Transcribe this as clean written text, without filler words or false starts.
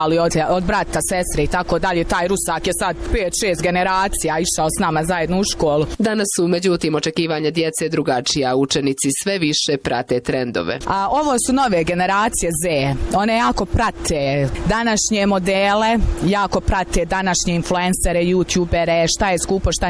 ali od brata, sestre i tako dalje. Taj Rusak je sad 5-6 generacija išao s nama zajedno u školu. Danas su međutim očekivanja djece drugačija. Učenici sve više prate trendove. A ovo su nove generacije Z. One jako prate današnje modele, jako prate današnje influencere, youtubere, šta je skupo, šta